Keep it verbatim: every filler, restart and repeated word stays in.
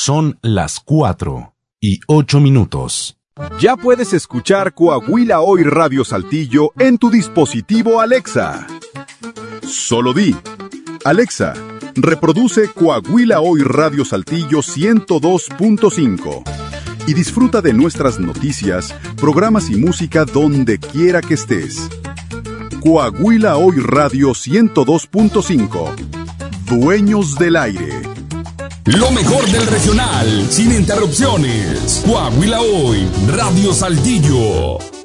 Son las cuatro y ocho minutos. Ya puedes escuchar Coahuila Hoy Radio Saltillo en tu dispositivo Alexa. Solo di: Alexa, reproduce Coahuila Hoy Radio Saltillo ciento dos punto cinco y disfruta de nuestras noticias, programas y música donde quiera que estés. Coahuila Hoy Radio ciento dos punto cinco. Dueños del aire. Lo mejor del regional, sin interrupciones. Coahuila Hoy, Radio Saltillo.